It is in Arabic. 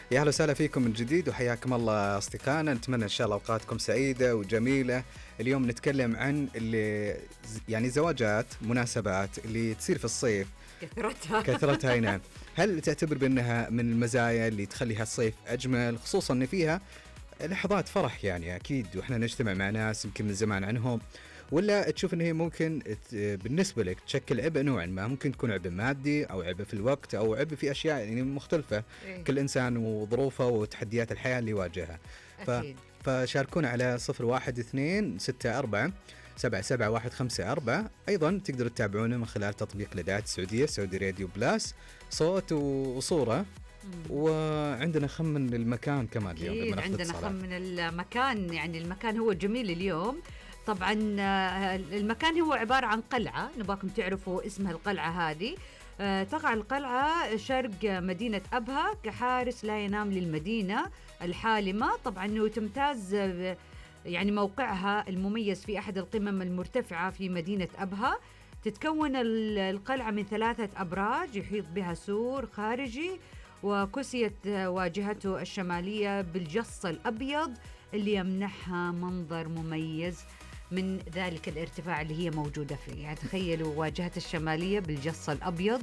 يا أهلا وسهلا فيكم من جديد وحياكم الله أصدقائنا. نتمنى إن شاء الله أوقاتكم سعيدة وجميلة. اليوم نتكلم عن اللي يعني زواجات مناسبات اللي تصير في الصيف كثرتها نعم. هل تعتبر بأنها من المزايا اللي تخليها الصيف أجمل، خصوصا أن فيها لحظات فرح يعني أكيد، وإحنا نجتمع مع ناس يمكن من زمان عنهم، ولا تشوف أن هي ممكن بالنسبة لك تشكل عبء نوعا ما، ممكن تكون عبء مادي أو عبء في الوقت أو عبء في أشياء يعني مختلفة. كل إنسان وظروفه وتحديات الحياة اللي يواجهها. فشاركونا على 012264 أيضا تقدروا تتابعونا من خلال تطبيق الإذاعة السعودية سعودي راديو بلاس، صوت وصورة. وعندنا خمن المكان كمان اليوم. عندنا خمن المكان، يعني المكان هو جميل اليوم. طبعا المكان هو عبارة عن قلعة، نباكم تعرفوا اسمها القلعة هذه. تقع القلعة شرق مدينة أبها كحارس لا ينام للمدينة الحالمة. طبعا وتمتاز يعني موقعها المميز في أحد القمم المرتفعة في مدينة أبها. تتكون القلعة من 3 أبراج يحيط بها سور خارجي، وكسيت واجهته الشمالية بالجص الأبيض اللي يمنحها منظر مميز من ذلك الارتفاع اللي هي موجودة فيه. يعني تخيلوا واجهة الشمالية بالجص الأبيض